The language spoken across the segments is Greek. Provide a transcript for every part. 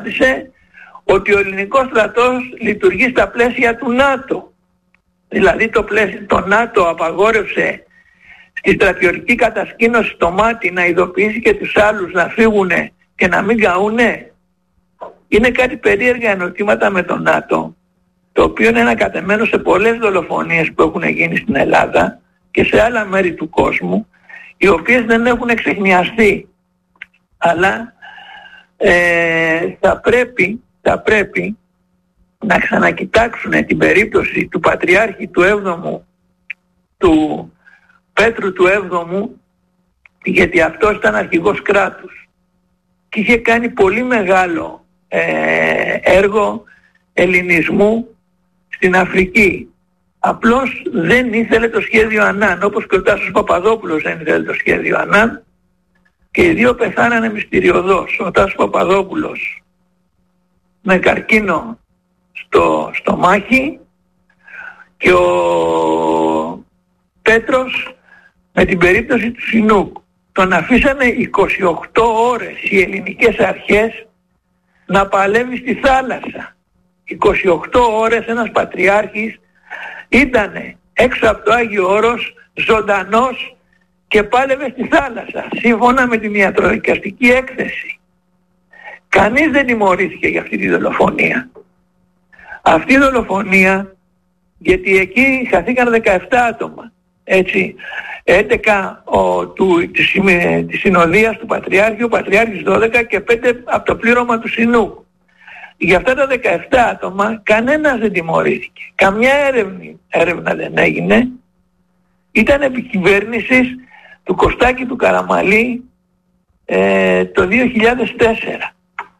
ότι ο ελληνικός στρατός λειτουργεί στα πλαίσια του ΝΑΤΟ. Δηλαδή το ΝΑΤΟ απαγόρευσε στη στρατιωτική κατασκήνωση στο μάτι να ειδοποιήσει και τους άλλους να φύγουνε και να μην καούνε. Είναι κάτι περίεργα ενωτήματα με το ΝΑΤΟ, το οποίο είναι ανακατεμένο σε πολλές δολοφονίες που έχουν γίνει στην Ελλάδα και σε άλλα μέρη του κόσμου, οι οποίες δεν έχουν εξεχνιαστεί. Αλλά θα πρέπει να ξανακοιτάξουν την περίπτωση του Πατριάρχη του 7ου, του Πέτρου του 7ου, γιατί αυτός ήταν αρχηγός κράτους και είχε κάνει πολύ μεγάλο έργο ελληνισμού στην Αφρική. Απλώς δεν ήθελε το σχέδιο Ανάν, όπως και ο Τάσος Παπαδόπουλος δεν ήθελε το σχέδιο Ανάν, και οι δύο πεθάνανε μυστηριωδώς. Ο Τάσος Παπαδόπουλος με καρκίνο στο στομάχι και ο Πέτρος με την περίπτωση του Σινούκ. Τον αφήσανε 28 ώρες οι ελληνικές αρχές να παλεύει στη θάλασσα. 28 ώρες ένας πατριάρχης ήτανε έξω από το Άγιο Όρος, ζωντανός, και πάλευε στη θάλασσα, σύμφωνα με την ιατροδικαστική έκθεση. Κανείς δεν τιμωρήθηκε για αυτή τη δολοφονία. Αυτή η δολοφονία, γιατί εκεί χαθήκαν 17 άτομα, έτσι, 11 της συνοδείας του Πατριάρχη, ο Πατριάρχης 12 και 5 από το πλήρωμα του Συνού. Για αυτά τα 17 άτομα κανένας δεν τιμωρήθηκε. Καμιά έρευνα δεν έγινε. Ήταν επικυβέρνησης του Κωστάκη του Καραμαλή το 2004.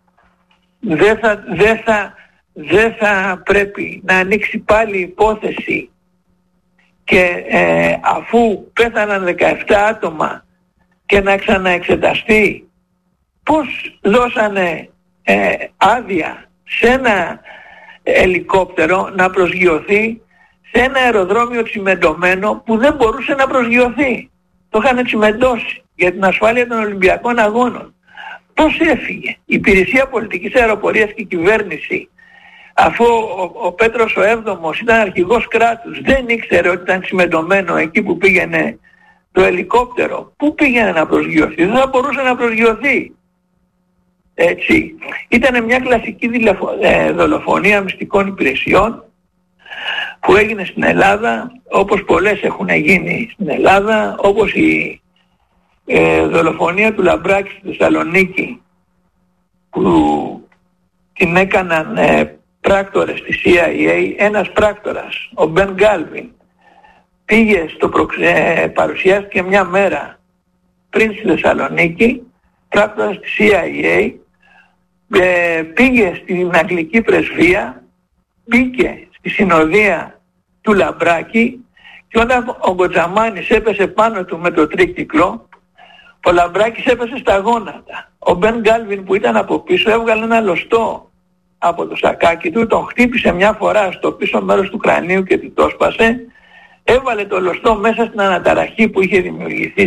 Δεν θα πρέπει να ανοίξει πάλι υπόθεση και αφού πέθαναν 17 άτομα και να ξαναεξεταστεί πώς δώσανε άδεια σε ένα ελικόπτερο να προσγειωθεί σε ένα αεροδρόμιο τσιμεντωμένο που δεν μπορούσε να προσγειωθεί. Το είχαν τσιμεντώσει για την ασφάλεια των Ολυμπιακών Αγώνων. Πώς έφυγε η Υπηρεσία Πολιτικής Αεροπορίας και η κυβέρνηση, αφού ο Πέτρος ο 7ος ήταν αρχηγός κράτους, δεν ήξερε ότι ήταν τσιμεντωμένο εκεί που πήγαινε το ελικόπτερο? Πού πήγαινε να προσγειωθεί? Δεν θα μπορούσε να προσγειωθεί. Έτσι. Ήταν μια κλασική δολοφονία μυστικών υπηρεσιών που έγινε στην Ελλάδα, όπως πολλές έχουν γίνει στην Ελλάδα, όπως η δολοφονία του Λαμπράκη στη Θεσσαλονίκη, που την έκαναν πράκτορες της CIA. Ένας πράκτορας, ο Μπεν Γκάλβιν, πήγε παρουσιάστηκε μια μέρα πριν στη Θεσσαλονίκη, πράκτορας της CIA, πήγε στην Αγγλική Πρεσβεία, μπήκε στη συνοδεία του Λαμπράκη, και όταν ο Γκοτζαμάνης έπεσε πάνω του με το τρίκυκλο, ο Λαμπράκης έπεσε στα γόνατα. Ο Μπεν Γκάλβιν που ήταν από πίσω έβγαλε ένα λωστό από το σακάκι του, τον χτύπησε μια φορά στο πίσω μέρος του κρανίου και του το σπάσε, έβαλε το λωστό μέσα στην αναταραχή που είχε δημιουργηθεί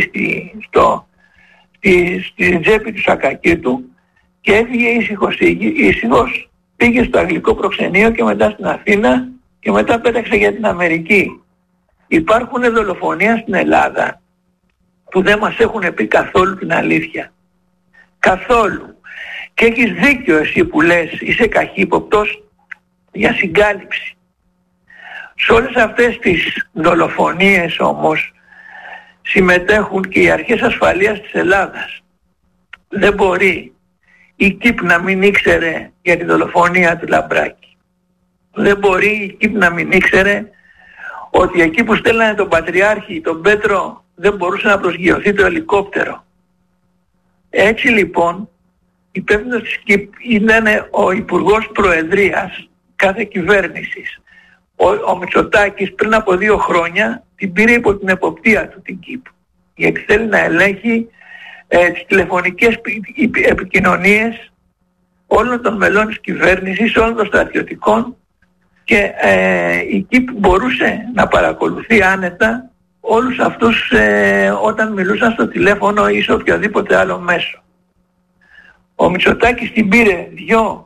στη τσέπη του σακακί του και έφυγε ήσυχος, πήγε στο αγγλικό προξενείο και μετά στην Αθήνα και μετά πέταξε για την Αμερική. Υπάρχουν δολοφονίες στην Ελλάδα που δεν μας έχουν πει καθόλου την αλήθεια. Καθόλου. Και έχεις δίκιο εσύ που λες, είσαι καχύποπτος για συγκάλυψη. Σε όλες αυτές τις δολοφονίες όμως συμμετέχουν και οι αρχές ασφαλείας της Ελλάδας. Δεν μπορεί η ΚΙΠ να μην ήξερε για τη δολοφονία του Λαμπράκη. Δεν μπορεί η ΚΙΠ να μην ήξερε ότι εκεί που στέλνανε τον Πατριάρχη, τον Πέτρο, δεν μπορούσε να προσγειωθεί το ελικόπτερο. Έτσι λοιπόν, υπεύθυνος της ΚΙΠ ήταν ο Υπουργός Προεδρίας κάθε κυβέρνησης. Ο Μητσοτάκης πριν από 2 χρόνια την πήρε υπό την εποπτεία του την ΚΙΠ, γιατί θέλει να ελέγχει τις τηλεφωνικές επικοινωνίες όλων των μελών της κυβέρνησης, όλων των στρατιωτικών, και η ΚΙΠ μπορούσε να παρακολουθεί άνετα όλους αυτούς όταν μιλούσαν στο τηλέφωνο ή σε οποιοδήποτε άλλο μέσο. Ο Μητσοτάκης την πήρε 2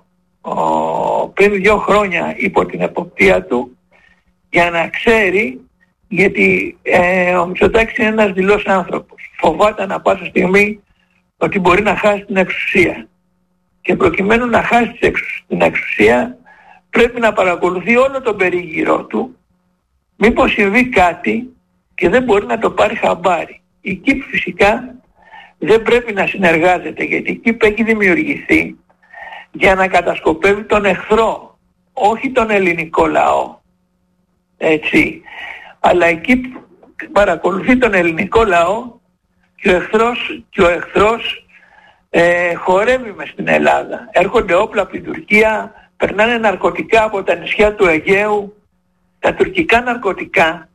πριν 2 χρόνια υπό την εποπτεία του, για να ξέρει, γιατί ο Μητσοτάκης είναι ένας δειλός άνθρωπος. Φοβάται ανά πάσα στιγμή ότι μπορεί να χάσει την εξουσία. Και προκειμένου να χάσει την εξουσία πρέπει να παρακολουθεί όλο τον περίγυρό του, μήπως συμβεί κάτι και δεν μπορεί να το πάρει χαμπάρι. Η ΚΙΠ φυσικά δεν πρέπει να συνεργάζεται, γιατί η ΚΙΠ έχει δημιουργηθεί για να κατασκοπεύει τον εχθρό, όχι τον ελληνικό λαό. Έτσι. Αλλά η ΚΙΠ παρακολουθεί τον ελληνικό λαό και ο εχθρός χορεύει μες στην Ελλάδα. Έρχονται όπλα από την Τουρκία, περνάνε ναρκωτικά από τα νησιά του Αιγαίου, τα τουρκικά ναρκωτικά,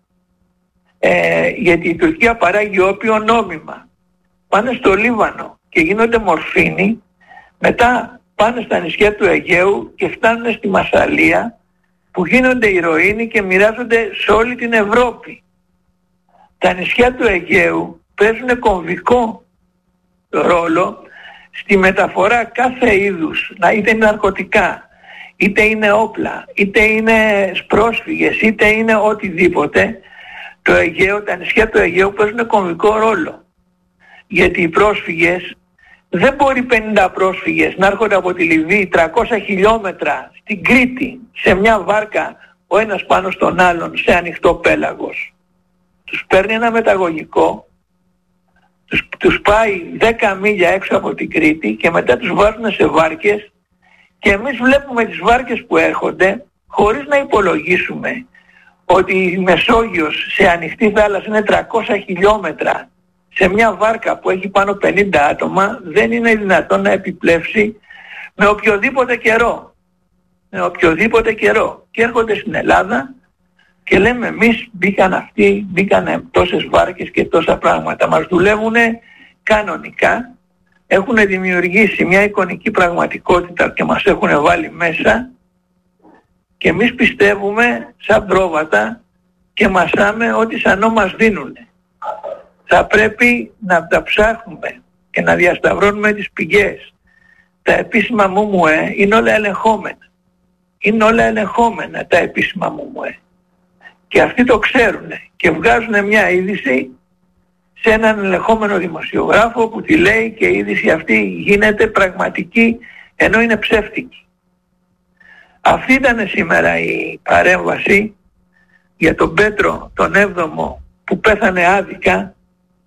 γιατί η Τουρκία παράγει όπιο νόμιμα. Πάνε στο Λίβανο και γίνονται μορφίνοι, μετά πάνε στα νησιά του Αιγαίου και φτάνουν στη Μασσαλία, που γίνονται ηρωίνοι και μοιράζονται σε όλη την Ευρώπη. Τα νησιά του Αιγαίου παίζουν κομβικό ρόλο στη μεταφορά κάθε είδους, είτε είναι ναρκωτικά, είτε είναι όπλα, είτε είναι πρόσφυγες, είτε είναι οτιδήποτε. Το Αιγαίο, τα νησιά του Αιγαίου παίζουν κομβικό ρόλο. Γιατί οι πρόσφυγες, δεν μπορεί 50 πρόσφυγες να έρχονται από τη Λιβύη 300 χιλιόμετρα στην Κρήτη σε μια βάρκα, ο ένας πάνω στον άλλον, σε ανοιχτό πέλαγος. Τους παίρνει ένα μεταγωγικό, τους πάει 10 μίλια έξω από την Κρήτη και μετά τους βάζουν σε βάρκες, και εμείς βλέπουμε τις βάρκες που έρχονται χωρίς να υπολογίσουμε ότι η Μεσόγειος σε ανοιχτή θάλασσα είναι 300 χιλιόμετρα. Σε μια βάρκα που έχει πάνω 50 άτομα δεν είναι δυνατόν να επιπλέψει με οποιοδήποτε καιρό. Με οποιοδήποτε καιρό. Και έρχονται στην Ελλάδα και λέμε εμείς μπήκαν αυτοί, μπήκαν τόσες βάρκες και τόσα πράγματα. Μας δουλεύουν κανονικά, έχουν δημιουργήσει μια εικονική πραγματικότητα και μας έχουν βάλει μέσα, και εμείς πιστεύουμε σαν πρόβατα και μασάμε ό,τι σανό μας δίνουν. Θα πρέπει να τα ψάχνουμε και να διασταυρώνουμε τις πηγές. Τα επίσημα ΜΜΕ είναι όλα ελεγχόμενα. Είναι όλα ελεγχόμενα τα επίσημα ΜΜΕ. Και αυτοί το ξέρουν και βγάζουν μια είδηση σε έναν ελεγχόμενο δημοσιογράφο που τη λέει, και η είδηση αυτή γίνεται πραγματική ενώ είναι ψεύτικη. Αυτή ήταν σήμερα η παρέμβαση για τον Πέτρο τον 7ο που πέθανε άδικα,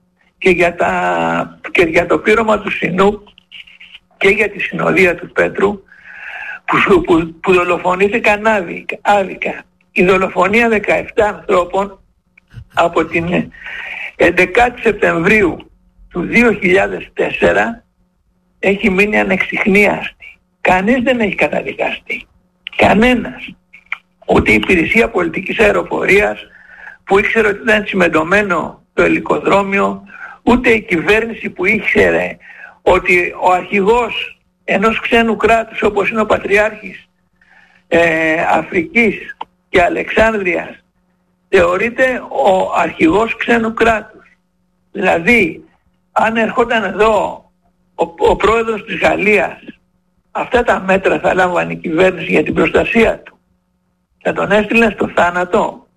και για το πείρωμα του Σινούκ και για τη συνοδεία του Πέτρου που δολοφονήθηκαν άδικα. Η δολοφονία 17 ανθρώπων από την 11η Σεπτεμβρίου του 2004 έχει μείνει ανεξιχνίαστη. Κανείς δεν έχει καταδικαστεί. Κανένας. Ούτε η Υπηρεσία Πολιτικής Αεροπορίας που ήξερε ότι ήταν τσιμεντωμένο το ελικοδρόμιο, ούτε η κυβέρνηση που ήξερε ότι ο αρχηγός ενός ξένου κράτους όπως είναι ο Πατριάρχης Αφρικής και Αλεξάνδρειας θεωρείται ο αρχηγός ξένου κράτους. Δηλαδή, αν ερχόταν εδώ ο πρόεδρος της Γαλλίας, αυτά τα μέτρα θα λάμβανε η κυβέρνηση για την προστασία του. Θα τον έστειλε στο θάνατο.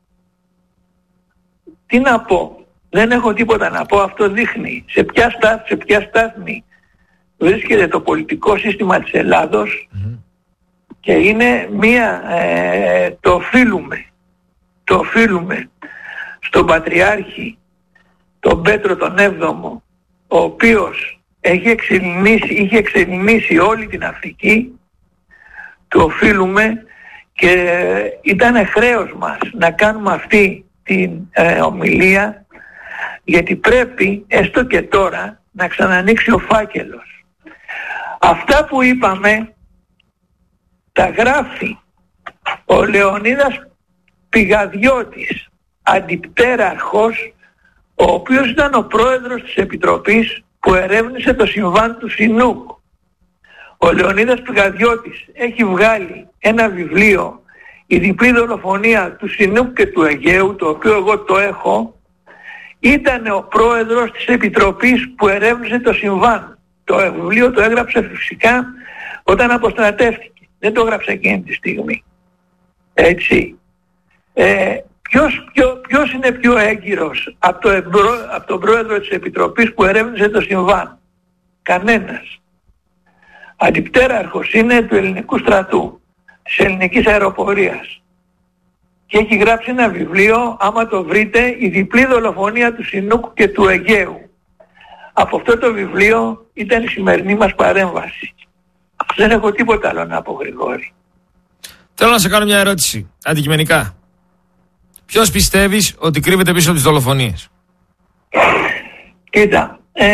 Τι να πω. Δεν έχω τίποτα να πω. Αυτό δείχνει σε ποια στάθμη βρίσκεται το πολιτικό σύστημα της Ελλάδος, και είναι το οφείλουμε στον Πατριάρχη τον Πέτρο τον 7ο, ο οποίος είχε εξελινήσει όλη την Αφρική. Το οφείλουμε και ήταν χρέος μας να κάνουμε αυτή την ομιλία, γιατί πρέπει έστω και τώρα να ξανανοίξει ο φάκελος. Αυτά που είπαμε τα γράφει ο Λεωνίδας Πηγαδιώτης, αντιπτέραρχος, ο οποίος ήταν ο πρόεδρος της Επιτροπής που ερεύνησε το συμβάν του Σινούκ. Ο Λεωνίδας Πηγαδιώτης έχει βγάλει ένα βιβλίο, η διπλή δολοφονία του Σινούκ και του Αιγαίου, το οποίο εγώ το έχω. Ήταν ο πρόεδρος της Επιτροπής που ερεύνησε το συμβάν. Το βιβλίο το έγραψε φυσικά όταν αποστρατεύτηκε. Δεν το έγραψα εκείνη τη στιγμή. Έτσι. Ποιος είναι πιο έγκυρος από τον πρόεδρο της Επιτροπής που ερεύνησε το συμβάν? Κανένας. Αντιπτέραρχος είναι του ελληνικού στρατού, της ελληνικής αεροπορίας. Και έχει γράψει ένα βιβλίο, άμα το βρείτε, «Η διπλή δολοφονία του Σινούκου και του Αιγαίου». Από αυτό το βιβλίο ήταν η σημερινή μας παρέμβαση. Δεν έχω τίποτα άλλο να πω, Γρηγόρη. Θέλω να σε κάνω μια ερώτηση, αντικειμενικά. Ποιος πιστεύεις ότι κρύβεται πίσω από τις δολοφονίες? Κοίτα,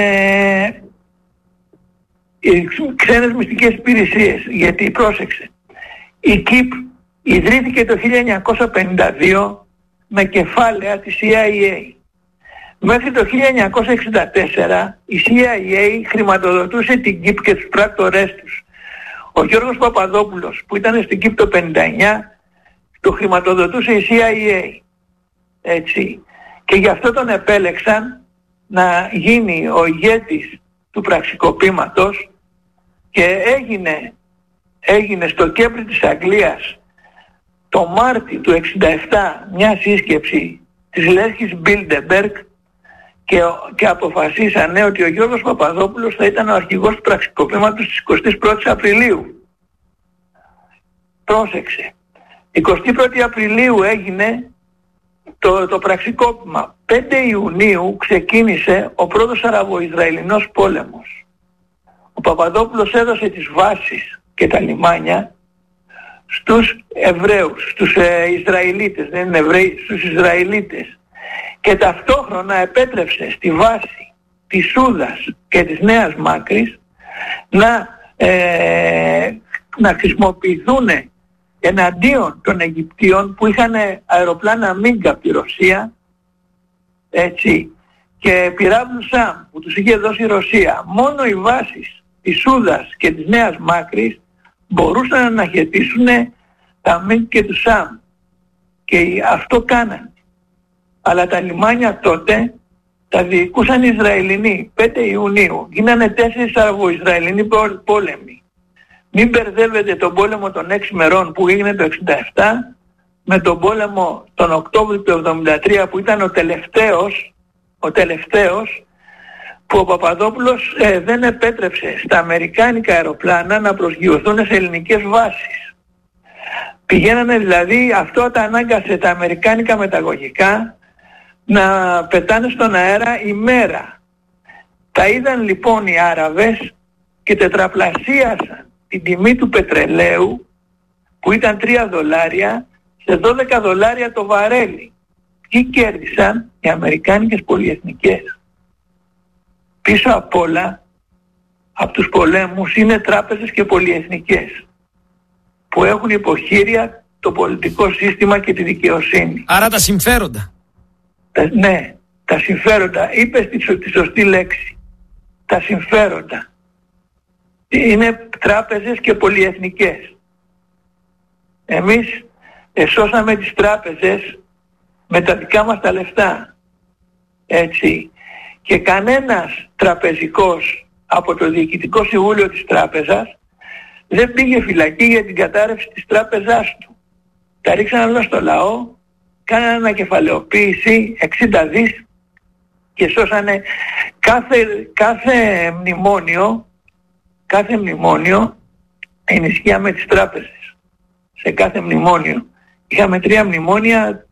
οι ξένες μυστικές υπηρεσίες, γιατί πρόσεξε, η ΚΙΠ ιδρύθηκε το 1952 με κεφάλαια της CIA. Μέχρι το 1964 η CIA χρηματοδοτούσε την ΚΙΠ και τους πράκτορές τους. Ο Γιώργος Παπαδόπουλος, που ήταν στην ΚΙΠ το 1959, το χρηματοδοτούσε η CIA. Έτσι. Και γι' αυτό τον επέλεξαν να γίνει ο ηγέτης του πραξικοπήματος και έγινε στο Κέμπρι της Αγγλίας το Μάρτι του 1967 μια σύσκεψη της Λέσχης Μπίλντεμπεργκ και αποφασίσανε ότι ο Γιώργος Παπαδόπουλος θα ήταν ο αρχηγός του πραξικοπήματος της 21ης Απριλίου. Πρόσεξε. 21η Απριλίου έγινε το πραξικόπημα. 5 Ιουνίου ξεκίνησε ο πρώτος Αραβο-Ισραηλινός πόλεμος. Ο Παπαδόπουλος έδωσε τις βάσεις και τα λιμάνια στους Εβραίους, στους Ισραηλίτες, δεν είναι Εβραίοι, στους Ισραηλίτες. Και ταυτόχρονα επέτρεψε στη βάση της Σούδας και της Νέας Μάκρης να χρησιμοποιηθούν εναντίον των Αιγυπτίων που είχαν αεροπλάνα Μίγκα από τη Ρωσία, έτσι, και πυράβλους ΣΑΜ που τους είχε δώσει η Ρωσία. Μόνο οι βάσεις της Σούδας και της Νέας Μάκρης μπορούσαν να αναχαιτήσουν τα Μίγ και του ΣΑΜ, και αυτό κάνανε. Αλλά τα λιμάνια τότε τα διοικούσαν οι Ισραηλινοί. 5 Ιουνίου γίνανε 4 Αραβο-Ισραηλινοί πόλεμοι. Μην μπερδεύετε τον πόλεμο των 6 μερών που έγινε το 1967 με τον πόλεμο τον Οκτώβριο του 1973 που ήταν ο τελευταίος που ο Παπαδόπουλος δεν επέτρεψε στα αμερικάνικα αεροπλάνα να προσγειωθούν σε ελληνικές βάσεις. Πηγαίνανε δηλαδή, αυτό τα ανάγκασε τα αμερικάνικα μεταγωγικά να πετάνε στον αέρα ημέρα. Τα είδαν λοιπόν οι Άραβες και τετραπλασίασαν την τιμή του πετρελαίου που ήταν $3 σε $12 το βαρέλι. Ποιοι κέρδισαν? Οι αμερικάνικες πολυεθνικές. Πίσω απ' όλα από τους πολέμους είναι τράπεζες και πολυεθνικές που έχουν υποχείρια το πολιτικό σύστημα και τη δικαιοσύνη. Άρα τα συμφέροντα. Ναι, τα συμφέροντα. Είπες τη σωστή λέξη. Τα συμφέροντα. Είναι τράπεζες και πολυεθνικές. Εμείς εσώσαμε τις τράπεζες με τα δικά μας τα λεφτά. Έτσι. Και κανένας τραπεζικός από το Διοικητικό Συμβούλιο της Τράπεζας δεν πήγε φυλακή για την κατάρρευση της τράπεζάς του. Τα ρίξαν όλα στο λαό, κάνανε ανακεφαλαιοποίηση 60 δις και σώσανε κάθε μνημόνιο ενισχύα με τις τράπεζες. Σε κάθε μνημόνιο. Είχαμε 3 μνημόνια,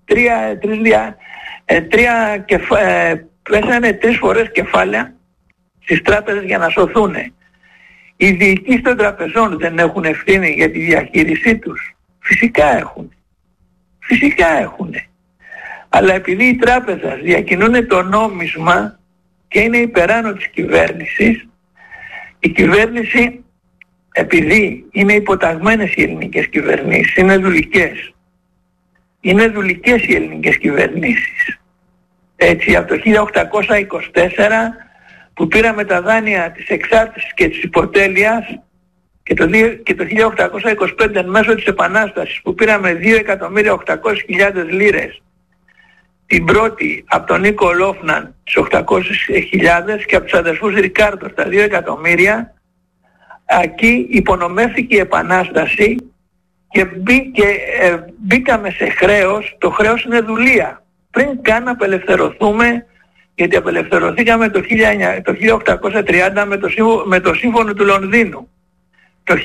πέσανε 3 φορές κεφάλαια στις τράπεζες για να σωθούν. Οι διοικητές των τραπεζών δεν έχουν ευθύνη για τη διαχείρισή τους? Φυσικά έχουν. Αλλά επειδή οι τράπεζες διακινούν το νόμισμα και είναι υπεράνω της κυβέρνησης, η κυβέρνηση, επειδή είναι υποταγμένες οι ελληνικές κυβερνήσεις, είναι δουλικές οι ελληνικές κυβερνήσεις. Έτσι, από το 1824 που πήραμε τα δάνεια της εξάρτησης και της υποτέλειας και το 1825 εν μέσω της Επανάστασης που πήραμε 2.800.000 λίρες, την πρώτη από τον Νίκο Λόφναν τις 800.000 και από τους αδερφούς Ρικάρντο τα 2 εκατομμύρια, εκεί υπονομεύθηκε η Επανάσταση και μπήκαμε σε χρέος. Το χρέος είναι δουλεία. Πριν καν απελευθερωθούμε, γιατί απελευθερωθήκαμε το 1830 με το Σύμφωνο του Λονδίνου. Το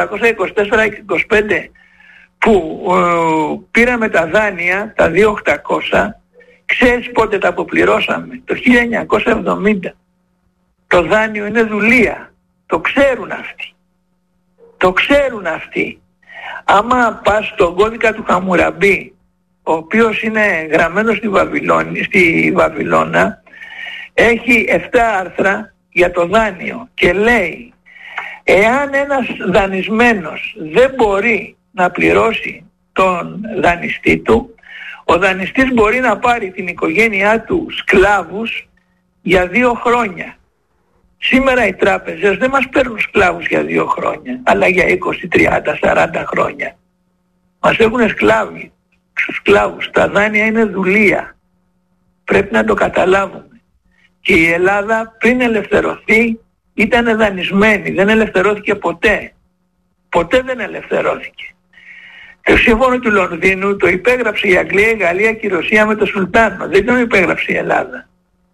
1824-25 που πήραμε τα δάνεια, τα 2.800, ξέρεις πότε τα αποπληρώσαμε? Το 1970. Το δάνειο είναι δουλεία. Το ξέρουν αυτοί. Το ξέρουν αυτοί. Άμα πας στον κώδικα του Χαμουραμπή, ο οποίος είναι γραμμένος στη Βαβυλώνα, έχει 7 άρθρα για το δάνειο και λέει, εάν ένας δανεισμένος δεν μπορεί να πληρώσει τον δανειστή του, ο δανειστής μπορεί να πάρει την οικογένειά του σκλάβους για 2 χρόνια. Σήμερα οι τράπεζες δεν μας παίρνουν σκλάβους για 2 χρόνια, αλλά για 20, 30, 40 χρόνια. Μας έχουν σκλάβους. Τα δάνεια είναι δουλεία. Πρέπει να το καταλάβουμε. Και η Ελλάδα πριν ελευθερωθεί ήταν δανεισμένη. Δεν ελευθερώθηκε ποτέ. Ποτέ δεν ελευθερώθηκε. Το Σύμφωνο του Λονδίνου το υπέγραψε η Αγγλία, η Γαλλία και η Ρωσία με το Σουλτάνο. Δεν το υπέγραψε η Ελλάδα.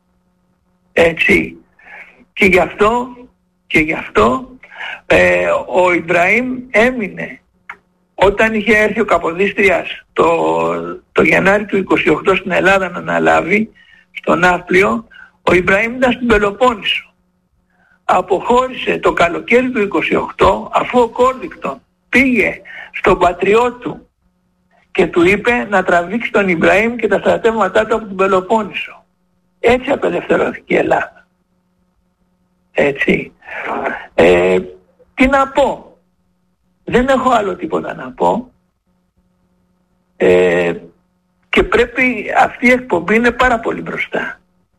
Έτσι. Και γι' αυτό ο Ιμπραήμ έμεινε. Όταν είχε έρθει ο Καποδίστριας το Γενάρη του 28 στην Ελλάδα να αναλάβει στο Ναύπλιο, ο Ιμπραήμ ήταν στην Πελοπόννησο. Αποχώρησε το καλοκαίρι του 28 αφού ο Κόρδικτον πήγε στον πατριό του και του είπε να τραβήξει τον Ιμπραήμ και τα στρατεύματά του από την Πελοπόννησο. Έτσι απελευθερώθηκε η Ελλάδα. Έτσι. Τι να πω? Δεν έχω άλλο τίποτα να πω. Και πρέπει αυτή η εκπομπή είναι πάρα πολύ μπροστά.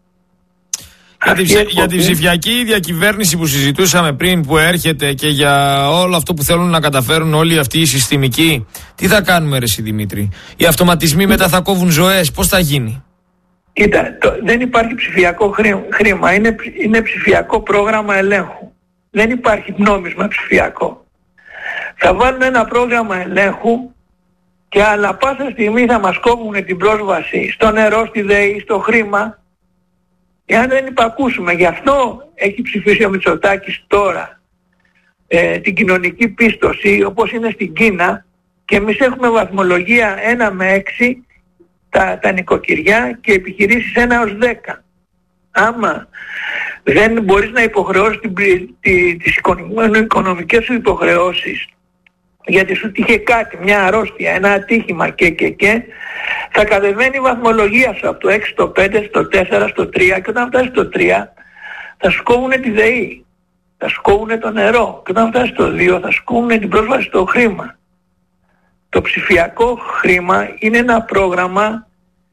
Για την ψηφιακή διακυβέρνηση που συζητούσαμε πριν, που έρχεται, και για όλο αυτό που θέλουν να καταφέρουν όλοι αυτοί οι συστημικοί, τι θα κάνουμε ρε εσύ Δημήτρη? Οι αυτοματισμοί μετά θα κόβουν ζωές, πώς θα γίνει? Κοίτα, δεν υπάρχει ψηφιακό χρήμα, είναι ψηφιακό πρόγραμμα ελέγχου. Δεν υπάρχει νόμισμα ψηφιακό. Θα βάλουν ένα πρόγραμμα ελέγχου και ανά πάσα στιγμή θα μας κόβουν την πρόσβαση στο νερό, στη ΔΕΗ, στο χρήμα, εάν δεν υπακούσουμε. Γι' αυτό έχει ψηφίσει ο Μητσοτάκης τώρα την κοινωνική πίστοση όπως είναι στην Κίνα, και εμείς έχουμε βαθμολογία 1 με 6 τα νοικοκυριά και επιχειρήσεις 1 έως 10. Άμα δεν μπορείς να υποχρεώσεις τις οικονομικές σου υποχρεώσεις, γιατί σου τύχε κάτι, μια αρρώστια, ένα ατύχημα και θα κατεβαίνει η βαθμολογία σου από το 6 στο 5, στο 4, στο 3, και όταν φτάσει στο 3 θα σου κόβουνε τη ΔΕΗ, θα σου κόβουνε το νερό, και όταν φτάσει στο 2 θα σου κόβουνε την πρόσβαση στο χρήμα. Το ψηφιακό χρήμα είναι ένα πρόγραμμα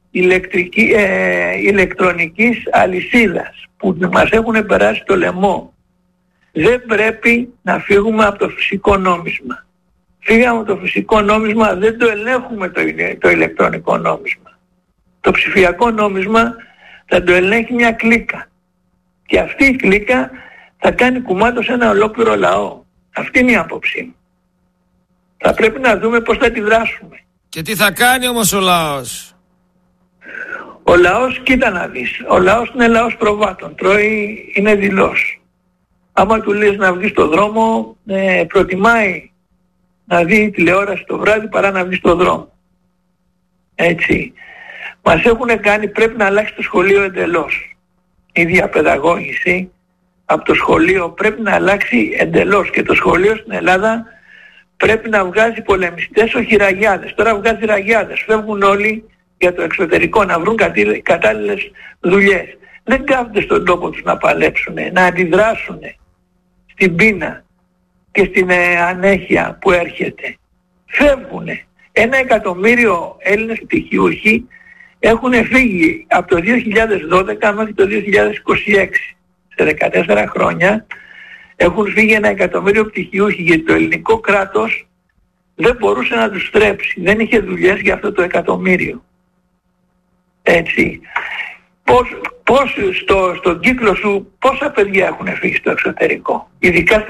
ηλεκτρονικής αλυσίδας που μας έχουν περάσει το λαιμό. Δεν πρέπει να φύγουμε από το φυσικό νόμισμα. Φύγαμε από το φυσικό νόμισμα, δεν το ελέγχουμε το ηλεκτρονικό νόμισμα. Το ψηφιακό νόμισμα θα το ελέγχει μια κλίκα. Και αυτή η κλίκα θα κάνει κουμάντο σε ένα ολόκληρο λαό. Αυτή είναι η άποψή μου. Θα πρέπει να δούμε πώς θα αντιδράσουμε. Και τι θα κάνει όμως ο λαός? Ο λαός, κοίτα να δεις, ο λαός είναι λαός προβάτων, τρώει, είναι δειλός. Άμα του λες να βγει στο δρόμο, προτιμάει να δει τηλεόραση το βράδυ παρά να βγει στο δρόμο. Έτσι. Μας έχουν κάνει, πρέπει να αλλάξει το σχολείο εντελώς. Η διαπαιδαγώγηση από το σχολείο πρέπει να αλλάξει εντελώς, και το σχολείο στην Ελλάδα πρέπει να βγάζει πολεμιστές, όχι ραγιάδες. Τώρα βγάζει ραγιάδες, φεύγουν όλοι για το εξωτερικό να βρουν κατάλληλες δουλειές. Δεν κάθονται στον τόπο τους να παλέψουν, να αντιδράσουν στην πείνα και στην ανέχεια που έρχεται. Φεύγουνε. 1 εκατομμύριο Έλληνες πτυχιούχοι έχουν φύγει από το 2012 μέχρι το 2026. Σε 14 χρόνια έχουν φύγει 1 εκατομμύριο πτυχιούχοι, γιατί το ελληνικό κράτος δεν μπορούσε να τους στρέψει. Δεν είχε δουλειές για αυτό το εκατομμύριο. Έτσι. στον κύκλο σου πόσα παιδιά έχουν φύγει στο εξωτερικό. Ειδικά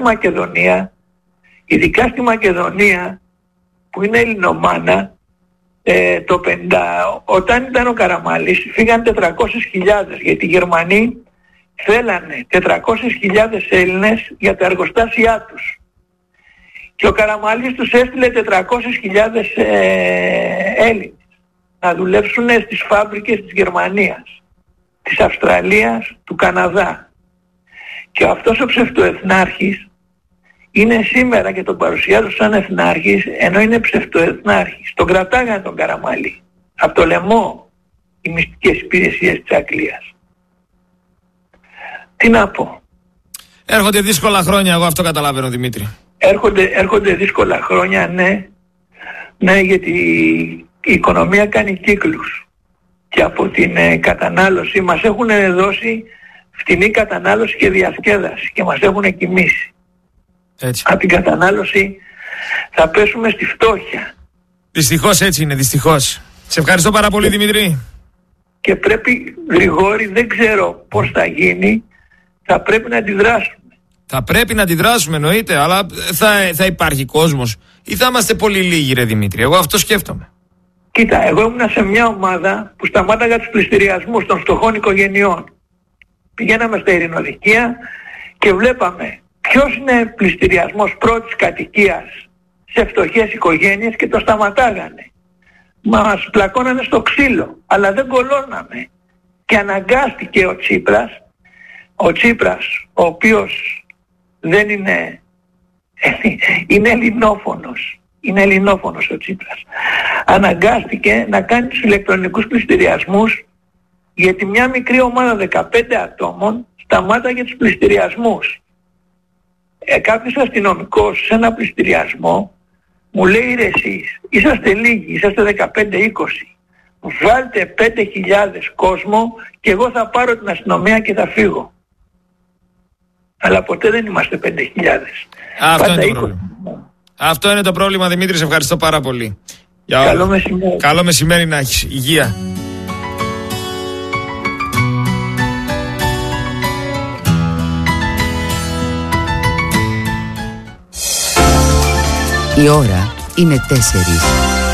στη Μακεδονία που είναι ελληνομάνα, το 50, όταν ήταν ο Καραμαλής φύγαν 400.000, γιατί οι Γερμανοί θέλανε 400.000 Έλληνες για τα εργοστάσια τους. Και ο Καραμαλής τους έστειλε 400.000 Έλληνες να δουλέψουν στις φάμπρικες της Γερμανίας, της Αυστραλίας, του Καναδά. Και αυτός ο ψευτοεθνάρχης είναι σήμερα και τον παρουσιάζω σαν εθνάρχης, ενώ είναι ψευτοεθνάρχης. Τον κρατάγανε τον Καραμαλή από το λαιμό οι μυστικές υπηρεσίες της Αγγλίας. Τι να πω. Έρχονται δύσκολα χρόνια, εγώ αυτό καταλαβαίνω, Δημήτρη. Έρχονται δύσκολα χρόνια, ναι, γιατί η οικονομία κάνει κύκλους. Και από την κατανάλωση μας έχουν δώσει φτηνή κατανάλωση και διασκέδαση και μας έχουν κοιμήσει. Έτσι. Από την κατανάλωση θα πέσουμε στη φτώχεια. Δυστυχώς έτσι είναι, δυστυχώς. Σε ευχαριστώ πάρα πολύ, Δημήτρη. Και πρέπει, Γρηγόρη, δεν ξέρω πώς θα γίνει, θα πρέπει να αντιδράσουμε. Θα πρέπει να αντιδράσουμε, εννοείται, αλλά θα υπάρχει κόσμος ή θα είμαστε πολύ λίγοι, ρε Δημήτρη? Εγώ αυτό σκέφτομαι. Κοίτα, εγώ ήμουν σε μια ομάδα που σταμάταγα τους πληστηριασμούς των φτωχών οικογενειών. Πηγαίναμε στα ειρηνοδικεία και βλέπαμε ποιος είναι πληστηριασμός πρώτης κατοικίας σε φτωχές οικογένειες και το σταματάγανε. Μας πλακώνανε στο ξύλο, αλλά δεν κολώναμε. Και αναγκάστηκε ο Τσίπρας, ο οποίος δεν είναι ελληνόφωνος. Είναι ελληνόφωνος ο Τσίπρας. Αναγκάστηκε να κάνει τους ηλεκτρονικούς πληστηριασμούς, γιατί μια μικρή ομάδα 15 ατόμων σταμάταγε τους πληστηριασμούς. Κάποιος αστυνομικός σε ένα πληστηριασμό μου λέει, ρε εσείς, είσαστε λίγοι, είσαστε 15-20. Βάλτε 5.000 κόσμο και εγώ θα πάρω την αστυνομία και θα φύγω. Αλλά ποτέ δεν είμαστε 5.000. Αυτό είναι το πρόβλημα. Αυτό είναι το πρόβλημα, Δημήτρη. Σε ευχαριστώ πάρα πολύ. Καλό μεσημέρι. Καλό μεσημέρι να έχεις. Υγεία. Η ώρα είναι 4.